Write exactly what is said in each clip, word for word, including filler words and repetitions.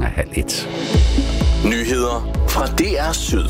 af halv et. Nyheder fra D R Syd.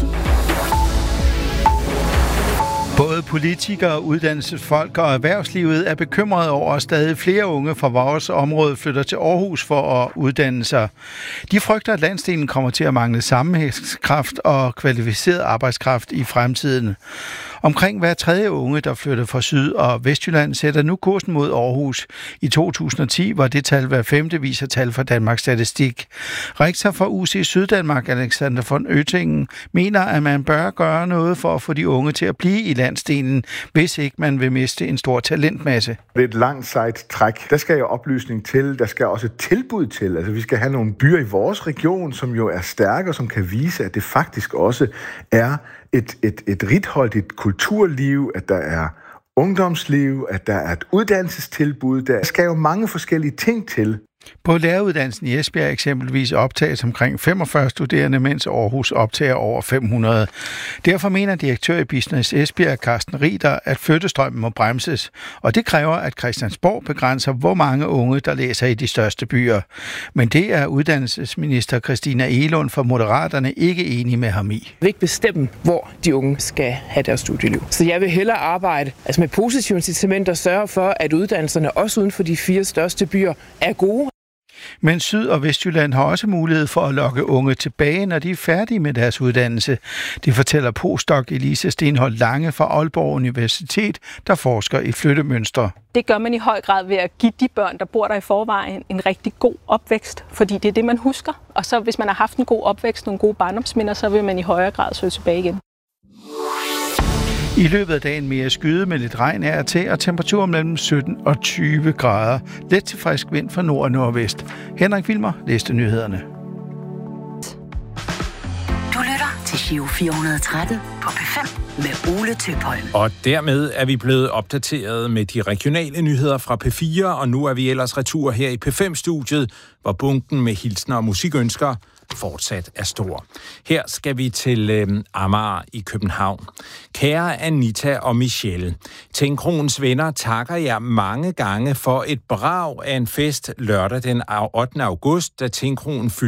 Både politikere, uddannelsesfolk og erhvervslivet er bekymrede over, at stadig flere unge fra vores område flytter til Aarhus for at uddanne sig. De frygter, at landsdelen kommer til at mangle sammenhængskraft og kvalificeret arbejdskraft i fremtiden. Omkring hver tredje unge, der flytter fra Syd- og Vestjylland, sætter nu kursen mod Aarhus. I to tusind og ti var det tal hver femte, viser tal fra Danmarks Statistik. Rektor for U C Syddanmark, Alexander von Oettingen, mener, at man bør gøre noget for at få de unge til at blive i landsdelen, hvis ikke man vil miste en stor talentmasse. Det er et langt sejt træk. Der skal jo oplysning til, der skal også et tilbud til. Altså vi skal have nogle byer i vores region, som jo er stærke og som kan vise, at det faktisk også er et, et, et righoldigt kulturliv, at der er ungdomsliv, at der er et uddannelsestilbud. Der skal jo mange forskellige ting til. På læreruddannelsen i Esbjerg eksempelvis optages omkring femogfyrre studerende, mens Aarhus optager over fem hundrede. Derfor mener direktør i Business Esbjerg, Carsten Rieder, at flyttestrømmen må bremses, og det kræver, at Christiansborg begrænser, hvor mange unge, der læser i de største byer. Men det er uddannelsesminister Christina Egelund fra Moderaterne ikke enig med ham i. Jeg vil ikke bestemme, hvor de unge skal have deres studieliv. Så jeg vil hellere arbejde altså med positive incitamenter og sørge for, at uddannelserne også uden for de fire største byer er gode. Men Syd- og Vestjylland har også mulighed for at lokke unge tilbage, når de er færdige med deres uddannelse. Det fortæller postdoc Elise Stenholt Lange fra Aalborg Universitet, der forsker i flyttemønstre. Det gør man i høj grad ved at give de børn, der bor der i forvejen, en rigtig god opvækst, fordi det er det, man husker. Og så hvis man har haft en god opvækst, nogle gode barndomsminder, så vil man i højere grad søge tilbage igen. I løbet af dagen mere skyde med lidt regn er til, og temperatur mellem sytten og tyve grader. Let til frisk vind fra nord og nordvest. Henrik Wilmer læste nyhederne. Du lytter til Giro fire hundrede og tretten på P fem med Ole Tøpholm. Og dermed er vi blevet opdateret med de regionale nyheder fra P fire, og nu er vi ellers retur her i P fem-studiet, hvor bunken med hilsner og musikønsker fortsat er stor. Her skal vi til øh, Amager i København. Kære Anita og Michelle, Tænkroens venner takker jer mange gange for et brag af en fest lørdag den ottende august, da Tænkroen fyldte